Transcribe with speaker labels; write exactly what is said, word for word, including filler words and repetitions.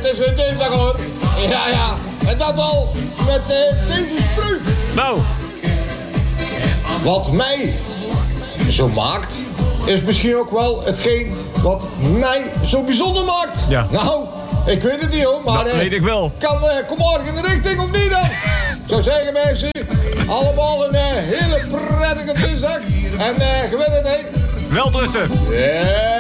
Speaker 1: is weer dinsdag hoor. Ja, ja. En dat al met uh, deze spreuk.
Speaker 2: Nou.
Speaker 1: Wat mij zo maakt, is misschien ook wel hetgeen wat mij zo bijzonder maakt.
Speaker 2: Ja.
Speaker 1: Nou, ik weet het niet hoor, maar...
Speaker 2: Dat
Speaker 1: uh,
Speaker 2: weet ik wel.
Speaker 1: Kan uh, kom morgen in de richting of niet dan? Zo zeggen mensen, allemaal een uh, hele prettige dinsdag. En uh, gewin het heen.
Speaker 2: Welterusten.
Speaker 1: Yeah.